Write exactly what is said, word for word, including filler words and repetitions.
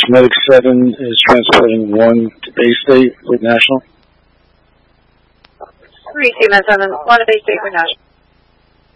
Medic seven is transporting one to Bay State with National. Three, Medic seven, one to Bay State with National.